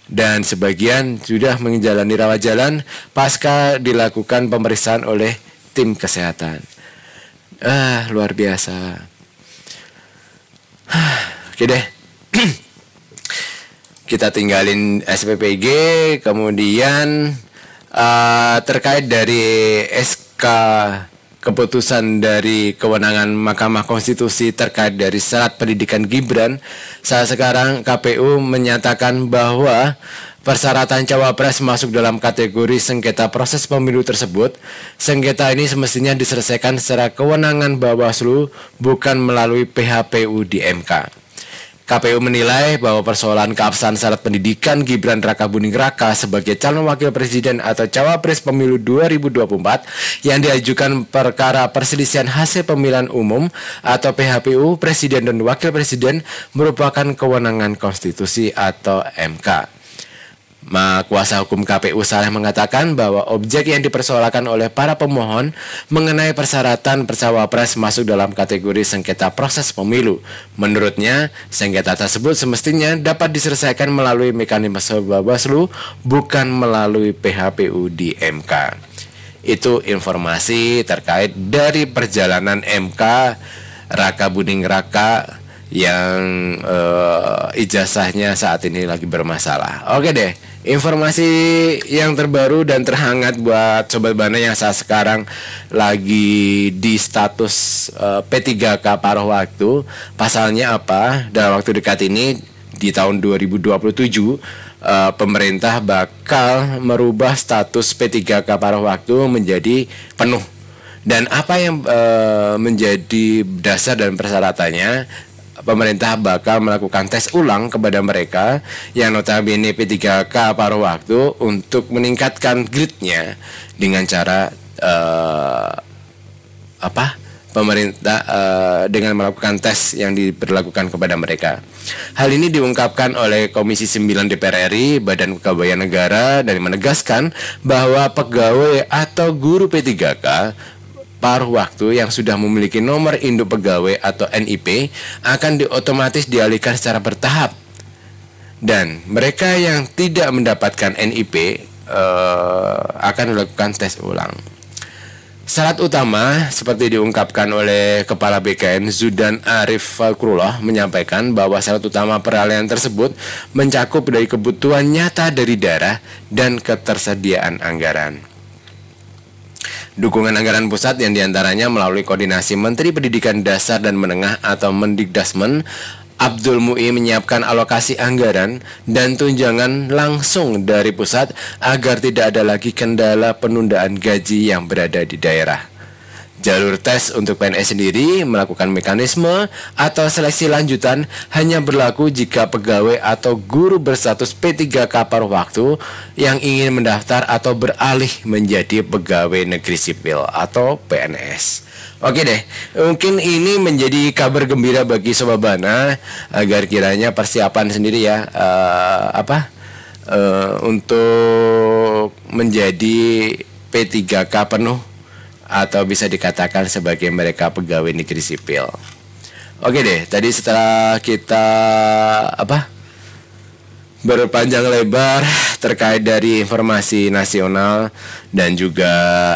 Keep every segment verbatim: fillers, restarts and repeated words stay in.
dan sebagian sudah menjalani rawat jalan pasca dilakukan pemeriksaan oleh tim kesehatan. Ah, luar biasa. Oke deh. Kita tinggalin S P P G, kemudian uh, terkait dari S K keputusan dari kewenangan Mahkamah Konstitusi terkait dari syarat pendidikan Gibran. Saat sekarang K P U menyatakan bahwa persyaratan cawapres masuk dalam kategori sengketa proses pemilu tersebut. Sengketa ini semestinya diselesaikan secara kewenangan Bawaslu, bukan melalui P H P U di M K. K P U menilai bahwa persoalan keabsahan syarat pendidikan Gibran Rakabuming Raka sebagai calon wakil presiden atau cawapres pemilu dua ribu dua puluh empat yang diajukan perkara perselisihan hasil pemilihan umum atau P H P U presiden dan wakil presiden merupakan kewenangan konstitusi atau M K. Kuasa hukum K P U Saleh mengatakan bahwa objek yang dipersoalkan oleh para pemohon mengenai persyaratan cawapres masuk dalam kategori sengketa proses pemilu. Menurutnya, sengketa tersebut semestinya dapat diselesaikan melalui mekanisme Bawaslu, bukan melalui P H P U di M K. Itu informasi terkait dari perjalanan M K Rakabuming Raka yang uh, ijazahnya saat ini lagi bermasalah. Oke deh, informasi yang terbaru dan terhangat buat Sobat Bana yang saat sekarang lagi di status uh, P tiga K paruh waktu. Pasalnya apa? Dalam waktu dekat ini di tahun dua ribu dua puluh tujuh uh, pemerintah bakal merubah status P tiga K paruh waktu menjadi penuh. Dan apa yang uh, menjadi dasar dan persyaratannya? Pemerintah bakal melakukan tes ulang kepada mereka yang notabene P tiga K paruh waktu untuk meningkatkan gradenya dengan cara uh, apa? Pemerintah uh, dengan melakukan tes yang diberlakukan kepada mereka. Hal ini diungkapkan oleh Komisi sembilan D P R R I, Badan Kepegawaian Negara, dan menegaskan bahwa pegawai atau guru P tiga K paruh waktu yang sudah memiliki nomor induk pegawai atau N I P akan diotomatis dialihkan secara bertahap, dan mereka yang tidak mendapatkan N I P uh, akan dilakukan tes ulang. Syarat utama seperti diungkapkan oleh Kepala B K N Zudan Arif Fakrullah menyampaikan bahwa syarat utama peralihan tersebut mencakup dari kebutuhan nyata dari daerah dan ketersediaan anggaran. Dukungan anggaran pusat yang diantaranya melalui koordinasi Menteri Pendidikan Dasar dan Menengah atau Mendikdasmen, Abdul Mu'i menyiapkan alokasi anggaran dan tunjangan langsung dari pusat agar tidak ada lagi kendala penundaan gaji yang berada di daerah. Jalur tes untuk P N S sendiri melakukan mekanisme atau seleksi lanjutan hanya berlaku jika pegawai atau guru berstatus P tiga K paruh waktu yang ingin mendaftar atau beralih menjadi pegawai negeri sipil atau P N S. Oke deh, mungkin ini menjadi kabar gembira bagi Sobat Bana agar kiranya persiapan sendiri ya uh, apa uh, untuk menjadi P tiga K penuh atau bisa dikatakan sebagai mereka pegawai negeri sipil. Oke deh, tadi setelah kita apa berpanjang lebar terkait dari informasi nasional dan juga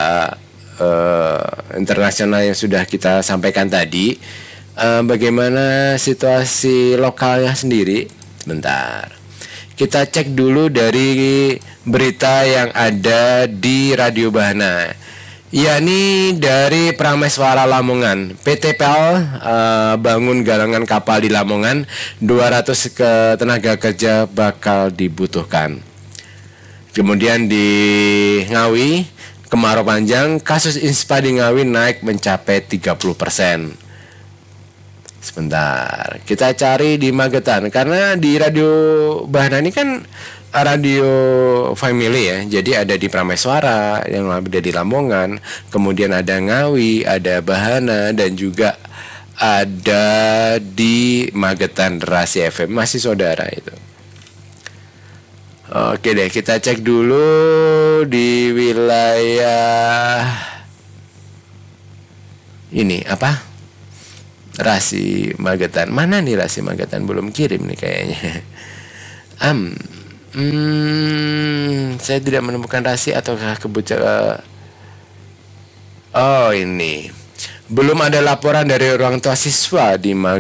uh, internasional yang sudah kita sampaikan tadi, uh, bagaimana situasi lokalnya sendiri? Bentar, kita cek dulu dari berita yang ada di Radio Bahana, yakni dari Prameswara Lamongan. P T P L uh, bangun galangan kapal di Lamongan, dua ratus ke tenaga kerja bakal dibutuhkan. Kemudian di Ngawi, kemarau panjang, kasus inspa di Ngawi naik mencapai tiga puluh persen. Sebentar, kita cari di Magetan, karena di Radio Bahana ini kan radio family ya, jadi ada di Prameswara yang ada di Lamongan, kemudian ada Ngawi, ada Bahana, dan juga ada di Magetan Rasi F M, masih saudara itu. Oke deh, kita cek dulu di wilayah ini apa? Rasi Magetan. Mana nih Rasi Magetan? Belum kirim nih kayaknya. Am. Hmm, saya tidak menemukan rahasia ataukah kebijakan. Oh ini, belum ada laporan dari orang tua siswa di